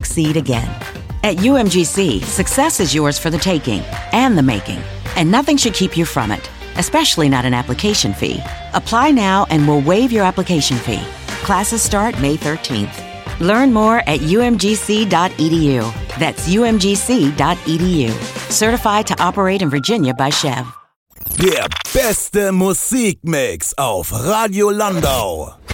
succeed again. At UMGC, success is yours for the taking and the making, and nothing should keep you from it, especially not an application fee. Apply now and we'll waive your application fee. Classes start May 13th. Learn more at umgc.edu. That's umgc.edu. Certified to operate in Virginia by Chev. Der beste Musikmix auf Radio Landau.